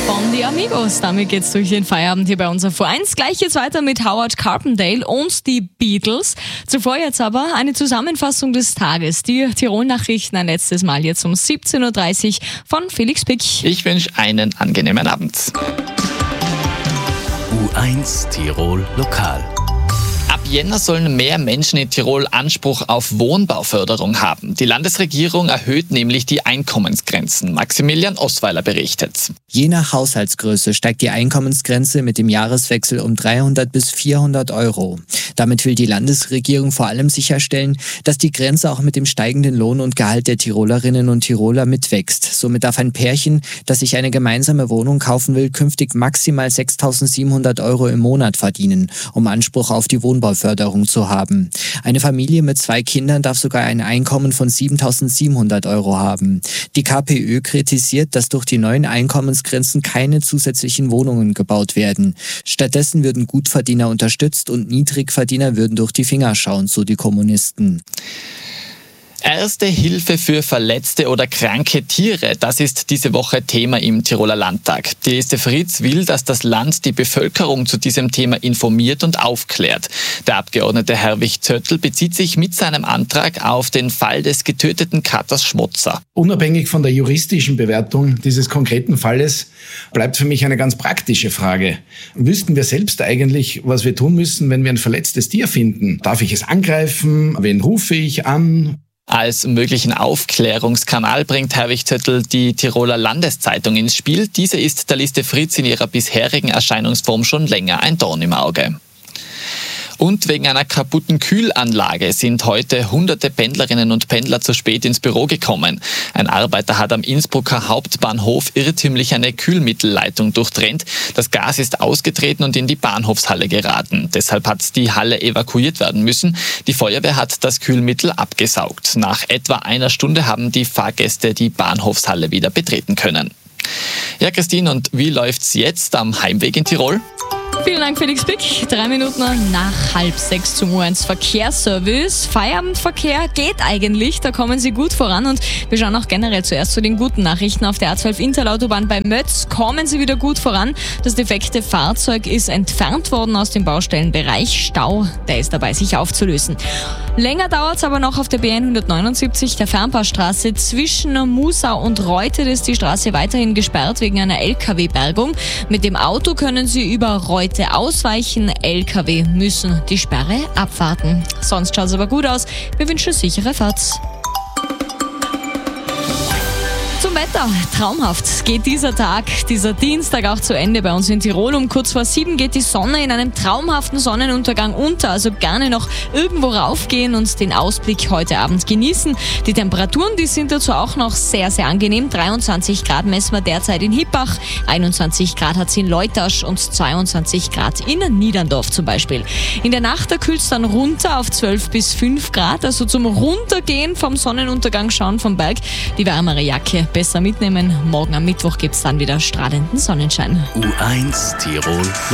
von die Amigos. Damit geht's durch den Feierabend hier bei uns auf Q1. Gleich geht's weiter mit Howard Carpendale und die Beatles. Zuvor jetzt aber eine Zusammenfassung des Tages. Die Tirol-Nachrichten ein letztes Mal jetzt um 17.30 Uhr von Felix Pick. Ich wünsche einen angenehmen Abend. Q1 Tirol Lokal. Ab Jänner sollen mehr Menschen in Tirol Anspruch auf Wohnbauförderung haben. Die Landesregierung erhöht nämlich die Einkommensgrenzen. Maximilian Osweiler berichtet. Je nach Haushaltsgröße steigt die Einkommensgrenze mit dem Jahreswechsel um 300 bis 400 Euro. Damit will die Landesregierung vor allem sicherstellen, dass die Grenze auch mit dem steigenden Lohn und Gehalt der Tirolerinnen und Tiroler mitwächst. Somit darf ein Pärchen, das sich eine gemeinsame Wohnung kaufen will, künftig maximal 6.700 Euro im Monat verdienen, um Anspruch auf die Wohnbauförderung zu haben. Eine Familie mit 2 Kindern darf sogar ein Einkommen von 7.700 Euro haben. Die KPÖ kritisiert, dass durch die neuen Einkommensgrenzen keine zusätzlichen Wohnungen gebaut werden. Stattdessen würden Gutverdiener unterstützt und Niedrigverdiener würden durch die Finger schauen, so die Kommunisten. Erste Hilfe für verletzte oder kranke Tiere, das ist diese Woche Thema im Tiroler Landtag. Die Liste Fritz will, dass das Land die Bevölkerung zu diesem Thema informiert und aufklärt. Der Abgeordnete Herwig Zöttl bezieht sich mit seinem Antrag auf den Fall des getöteten Katers Schmotzer. Unabhängig von der juristischen Bewertung dieses konkreten Falles bleibt für mich eine ganz praktische Frage. Wüssten wir selbst eigentlich, was wir tun müssen, wenn wir ein verletztes Tier finden? Darf ich es angreifen? Wen rufe ich an? Als möglichen Aufklärungskanal bringt Herwig Zöttl die Tiroler Landeszeitung ins Spiel. Diese ist der Liste Fritz in ihrer bisherigen Erscheinungsform schon länger ein Dorn im Auge. Und wegen einer kaputten Kühlanlage sind heute hunderte Pendlerinnen und Pendler zu spät ins Büro gekommen. Ein Arbeiter hat am Innsbrucker Hauptbahnhof irrtümlich eine Kühlmittelleitung durchtrennt. Das Gas ist ausgetreten und in die Bahnhofshalle geraten. Deshalb hat die Halle evakuiert werden müssen. Die Feuerwehr hat das Kühlmittel abgesaugt. Nach etwa einer Stunde haben die Fahrgäste die Bahnhofshalle wieder betreten können. Ja, Christine, und wie läuft's jetzt am Heimweg in Tirol? Vielen Dank, Felix Pick. 3 Minuten nach 5:30 zum U1 Verkehrsservice. Feierabendverkehr geht eigentlich, da kommen Sie gut voran. Und wir schauen auch generell zuerst zu den guten Nachrichten. Auf der A12 Interlautobahn bei Mötz kommen Sie wieder gut voran. Das defekte Fahrzeug ist entfernt worden aus dem Baustellenbereich. Stau, der ist dabei, sich aufzulösen. Länger dauert es aber noch auf der BN 179, der Fernpassstraße zwischen Musau und Reute. Da ist die Straße weiterhin gesperrt wegen einer LKW-Bergung. Mit dem Auto können Sie über Reute ausweichen. LKW müssen die Sperre abwarten. Sonst schaut es aber gut aus. Wir wünschen sichere Fahrt. Zum Wetter. Traumhaft geht dieser Tag, dieser Dienstag auch zu Ende bei uns in Tirol. Um kurz vor 7 geht die Sonne in einem traumhaften Sonnenuntergang unter. Also gerne noch irgendwo raufgehen und den Ausblick heute Abend genießen. Die Temperaturen, die sind dazu auch noch sehr, sehr angenehm. 23 Grad messen wir derzeit in Hippach, 21 Grad hat es in Leutasch und 22 Grad in Niederndorf zum Beispiel. In der Nacht, da kühlt es dann runter auf 12 bis 5 Grad. Also zum Runtergehen vom Sonnenuntergang schauen vom Berg. Die wärmere Jacke besser mitnehmen. Morgen am Mittwoch gibt es dann wieder strahlenden Sonnenschein. U1 Tirol